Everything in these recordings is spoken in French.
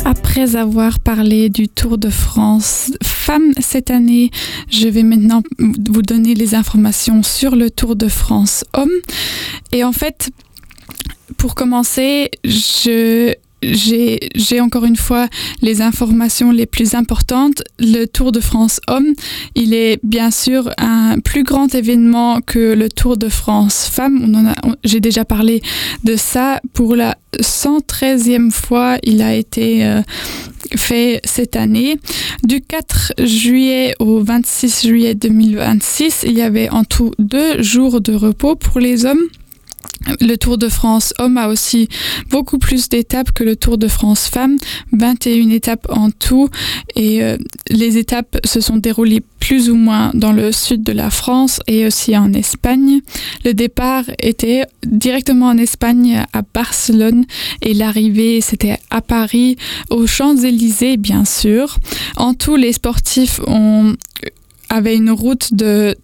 Après avoir parlé du Tour de France femmes cette année, je vais maintenant vous donner les informations sur le Tour de France hommes. Et en fait, pour commencer, j'ai encore une fois les informations les plus importantes. Le Tour de France hommes, il est bien sûr un plus grand événement que le Tour de France femmes. J'ai déjà parlé de ça. Pour la 113e fois, il a été fait cette année. Du 4 juillet au 26 juillet 2026, il y avait en tout 2 jours de repos pour les hommes. Le Tour de France hommes a aussi beaucoup plus d'étapes que le Tour de France femmes, 21 étapes en tout, et les étapes se sont déroulées plus ou moins dans le sud de la France et aussi en Espagne. Le départ était directement en Espagne à Barcelone et l'arrivée c'était à Paris, aux Champs-Élysées bien sûr. En tout, les sportifs avait une route de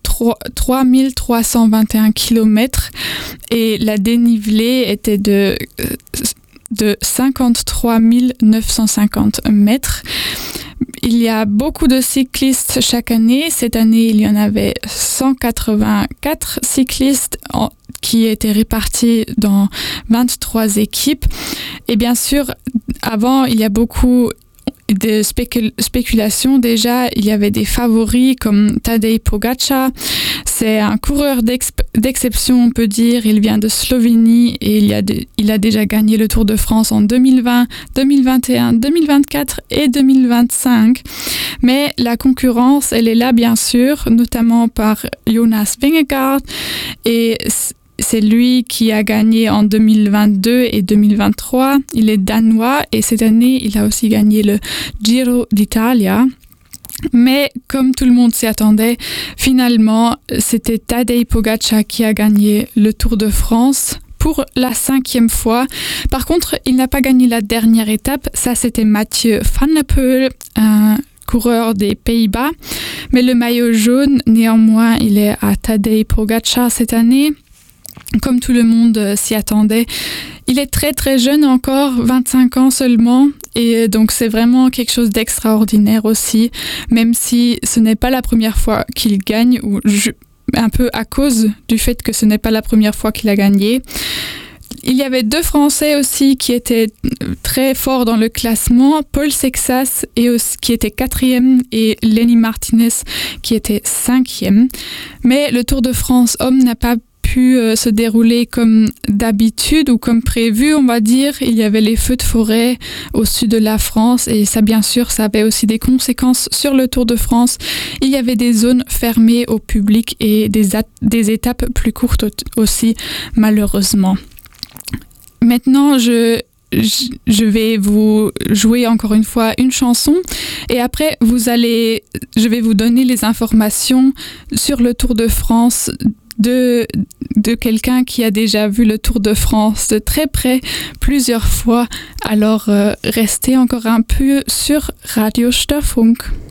3321 km et la dénivelée était de 53 950 mètres. Il y a beaucoup de cyclistes chaque année. Cette année, il y en avait 184 cyclistes qui étaient répartis dans 23 équipes. Et bien sûr, avant, il y a beaucoup de spéculations. Déjà, il y avait des favoris comme Tadej Pogačar. C'est un coureur d'exception, on peut dire. Il vient de Slovénie et il a déjà gagné le Tour de France en 2020, 2021, 2024 et 2025. Mais la concurrence, elle est là bien sûr, notamment par Jonas Vingegaard, et c'est lui qui a gagné en 2022 et 2023. Il est danois et cette année, il a aussi gagné le Giro d'Italia. Mais comme tout le monde s'y attendait, finalement, c'était Tadej Pogačar qui a gagné le Tour de France pour la 5e fois. Par contre, il n'a pas gagné la dernière étape. Ça, c'était Mathieu van der Poel, un coureur des Pays-Bas. Mais le maillot jaune, néanmoins, il est à Tadej Pogačar cette année. Comme tout le monde s'y attendait. Il est très très jeune encore, 25 ans seulement, et donc c'est vraiment quelque chose d'extraordinaire aussi, même si ce n'est pas la première fois qu'il gagne, ou un peu à cause du fait que ce n'est pas la première fois qu'il a gagné. Il y avait 2 Français aussi qui étaient très forts dans le classement, Paul Sexas qui était 4e et Lenny Martinez qui était 5e. Mais le Tour de France homme n'a pas pu se dérouler comme d'habitude ou comme prévu, on va dire. Il y avait les feux de forêt au sud de la France et ça, bien sûr, ça avait aussi des conséquences sur le Tour de France. Il y avait des zones fermées au public et des étapes plus courtes aussi, malheureusement. Maintenant, je vais vous jouer encore une fois une chanson et après je vais vous donner les informations sur le Tour de France de quelqu'un qui a déjà vu le Tour de France de très près plusieurs fois. Alors restez encore un peu sur Radio Störfunk.